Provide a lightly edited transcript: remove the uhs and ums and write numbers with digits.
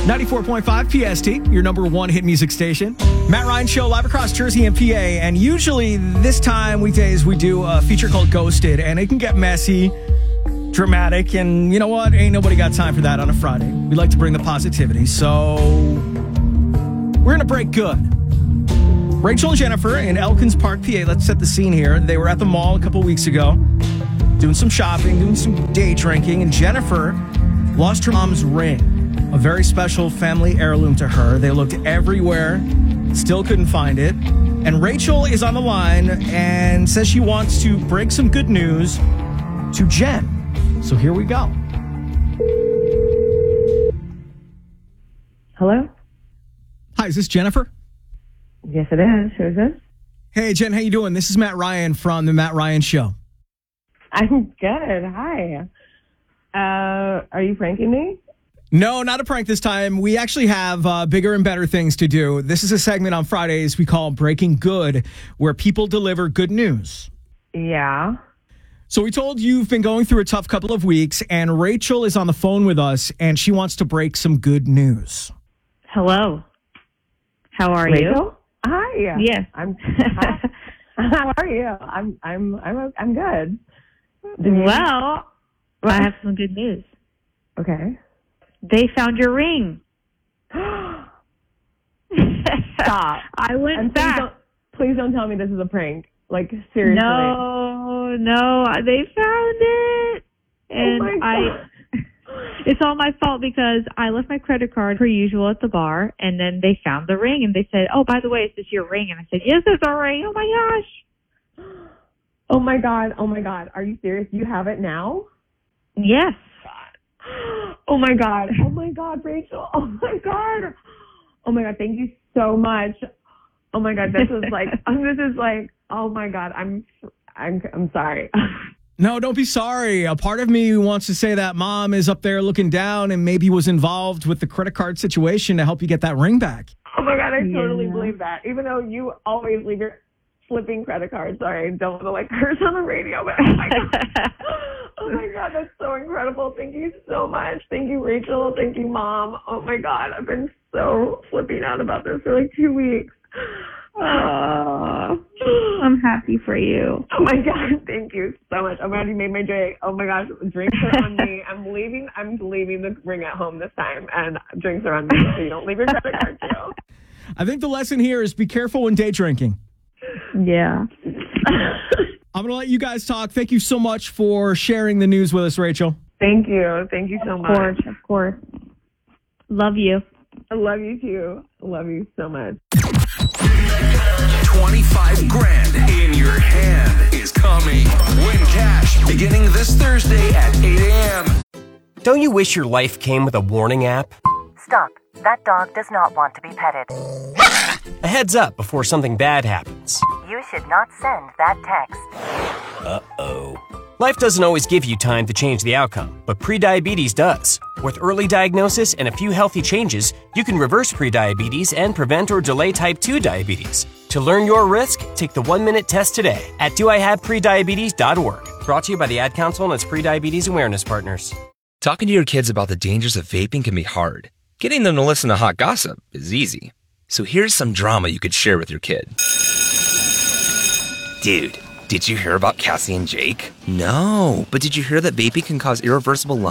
94.5 PST, your number one hit music station. Matt Ryan Show live across Jersey and PA. And usually this time weekdays we do a feature called Ghosted. And it can get messy, dramatic. And you know what? Ain't nobody got time for that on a Friday. We like to bring the positivity. So we're going to break good. Rachel and Jennifer in Elkins Park, PA. Let's set the scene here. They were at the mall a couple weeks ago doing some shopping, doing some day drinking. And Jennifer lost her mom's ring. A very special family heirloom to her. They looked everywhere, still couldn't find it. And Rachel is on the line and says she wants to break some good news to Jen. So here we go. Hello? Hi, is this Jennifer? Yes, it is. Who is this? Hey, Jen, how you doing? This is Matt Ryan from The Matt Ryan Show. I'm good. Hi. Are you pranking me? No, not a prank this time. We actually have bigger and better things to do. This is a segment on Fridays we call Breaking Good, where people deliver good news. Yeah. So we told you've been going through a tough couple of weeks, and Rachel is on the phone with us, and she wants to break some good news. Hello. How are Rachel? you? Hi. Yes. How are you? I'm good. Well, I have some good news. Okay. They found your ring. Stop. I went back. Please don't tell me this is a prank. Like, seriously. No, they found it. And oh my God. It's all my fault because I left my credit card per usual at the bar, and then they found the ring, and they said, oh, by the way, is this your ring? And I said, yes, it's our ring. Oh, my gosh. Oh, my God. Are you serious? You have it now? Yes. Oh my God, Rachel. Oh my God. Thank you so much. Oh my God, this is like, oh my God, I'm sorry. No, don't be sorry. A part of me wants to say that mom is up there looking down and maybe was involved with the credit card situation to help you get that ring back. Oh my God, I totally believe that. Even though you always leave your flipping credit card. Sorry, I don't want to curse on the radio, but oh my God. Oh my God, that's so incredible. Thank you so much. Thank you, Rachel. Thank you, Mom. Oh my God, I've been so flipping out about this for 2 weeks. I'm happy for you. Oh my God, thank you so much. I'm glad you made my drink. Oh my gosh, drinks are on me. I'm leaving the ring at home this time, and drinks are on me, so you don't leave your credit card too. I think the lesson here is be careful when day drinking. Yeah. I'm going to let you guys talk. Thank you so much for sharing the news with us, Rachel. Thank you. Thank you so much. Of course. Love you. I love you too. I love you so much. 25 grand in your hand is coming. Win cash beginning this Thursday at 8 a.m. Don't you wish your life came with a warning app? Stop. That dog does not want to be petted. A heads up before something bad happens. You should not send that text. Uh-oh. Life doesn't always give you time to change the outcome, but prediabetes does. With early diagnosis and a few healthy changes, you can reverse prediabetes and prevent or delay type 2 diabetes. To learn your risk, take the 1-minute test today at doihaveprediabetes.org. Brought to you by the Ad Council and its prediabetes awareness partners. Talking to your kids about the dangers of vaping can be hard. Getting them to listen to hot gossip is easy. So here's some drama you could share with your kid. Dude, did you hear about Cassie and Jake? No, but did you hear that vaping can cause irreversible lung